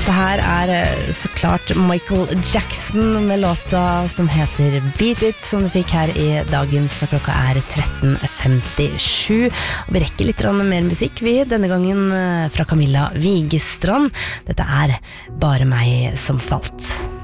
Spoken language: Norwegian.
Dette her så klart Michael Jackson med låta som heter Beat It, som du fikk her i dagens når klokka 13:57. Og vi rekker litt mer musikk, vi, denne gangen fra Camilla Wigestrand. Dette Bare meg som falt.